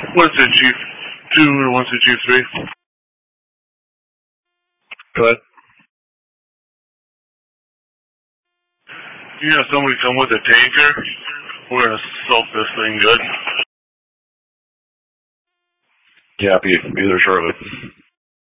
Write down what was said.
What's it, Chief? 2 to 1 to Chief 3. Go ahead. You have somebody come with a tanker? We're gonna soak this thing good. Yeah, be there shortly.